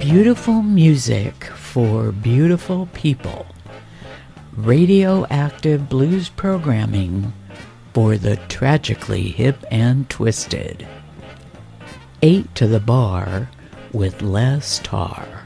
Beautiful music for beautiful people. Radioactive blues programming for the tragically hip and twisted. 8 to the bar with Les Tarr.